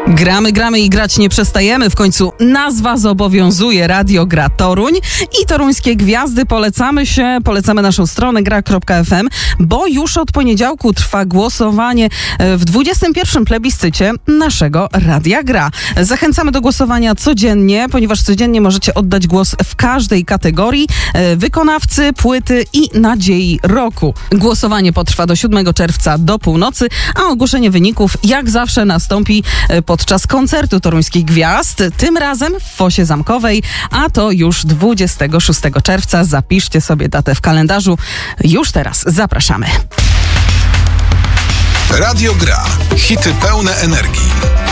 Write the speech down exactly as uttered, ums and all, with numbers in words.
Gramy, gramy i grać nie przestajemy. W końcu nazwa zobowiązuje. Radio Gra Toruń i toruńskie gwiazdy. Polecamy się, polecamy naszą stronę gra kropka ef em, bo już od poniedziałku trwa głosowanie w dwudziestym pierwszym plebiscycie naszego Radia Gra. Zachęcamy do głosowania codziennie, ponieważ codziennie możecie oddać głos w każdej kategorii wykonawcy, płyty i nadziei roku. Głosowanie potrwa do siódmego czerwca do północy, a ogłoszenie wyników jak zawsze nastąpi podczas koncertu toruńskich gwiazd, tym razem w Fosie Zamkowej, a to już dwudziestego szóstego czerwca. Zapiszcie sobie datę w kalendarzu. Już teraz zapraszamy. Radio Gra. Hity pełne energii.